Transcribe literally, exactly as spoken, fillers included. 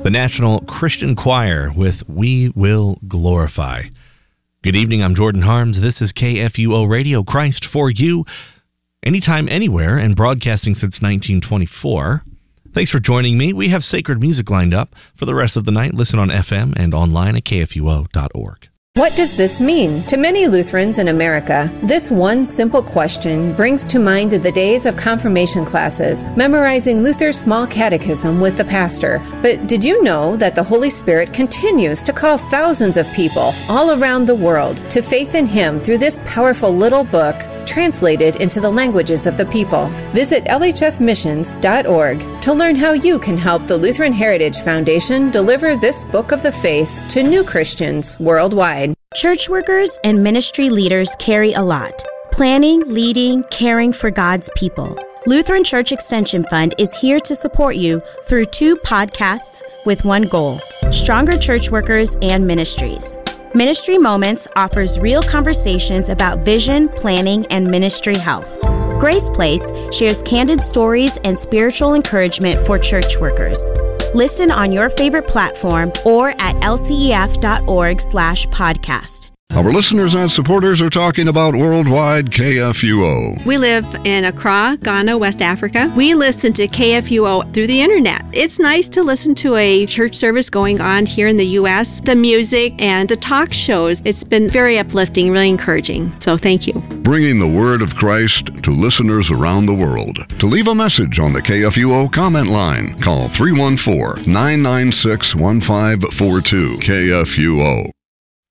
the National Christian Choir with We Will Glorify. Good evening, I'm Jordan Harms. This is K F U O Radio, Christ for You, anytime, anywhere, and broadcasting since nineteen twenty-four. Thanks for joining me. We have sacred music lined up for the rest of the night. Listen on F M and online at K F U O dot org. What does this mean? To many Lutherans in America, this one simple question brings to mind the days of confirmation classes, memorizing Luther's small catechism with the pastor. But did you know that the Holy Spirit continues to call thousands of people all around the world to faith in Him through this powerful little book translated into the languages of the people? Visit L H F missions dot org to learn how you can help the Lutheran Heritage Foundation deliver this book of the faith to new Christians worldwide. Church workers and ministry leaders carry a lot. Planning, leading, caring for God's people. Lutheran Church Extension Fund is here to support you through two podcasts with one goal: stronger church workers and ministries. Ministry Moments offers real conversations about vision, planning, and ministry health. Grace Place shares candid stories and spiritual encouragement for church workers. Listen on your favorite platform or at L C E F dot org slash podcast. Our listeners and supporters are talking about Worldwide K F U O. We live in Accra, Ghana, West Africa. We listen to K F U O through the internet. It's nice to listen to a church service going on here in the U S. The music and the talk shows, it's been very uplifting, really encouraging. So thank you. Bringing the word of Christ to listeners around the world. To leave a message on the K F U O comment line, call three one four, nine nine six, one five four two. K F U O.